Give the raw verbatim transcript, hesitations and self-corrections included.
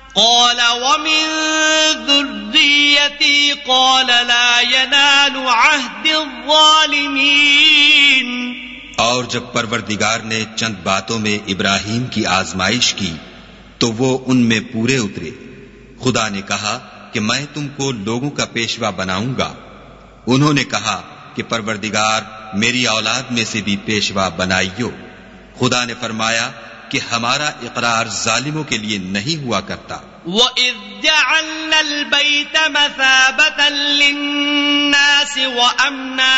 क़ाल वमिन ज़ुर्रिय्यती क़ाल ला यनालु अहदिज़्ज़ालिमीन। और जब परवरदिगार ने चंद बातों में इब्राहीम की आजमाइश की तो वो उनमें पूरे उतरे। खुदा ने कहा कि मैं तुमको लोगों का पेशवा बनाऊंगा। उन्होंने कहा कि परवरदिगार मेरी औलाद में से भी पेशवा बनाइयो। खुदा ने फरमाया कि हमारा इकरार जालिमों के लिए नहीं हुआ करता। वइज़ जअलना अल-बैत मसाबतन लिन्नास व अमना